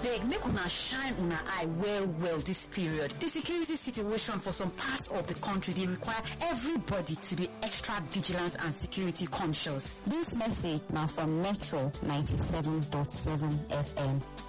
Abeg, make una shine una eye well this period. The security situation for some parts of the country, they require everybody to be extra vigilant and security conscious. This message now from Metro 97.7 FM.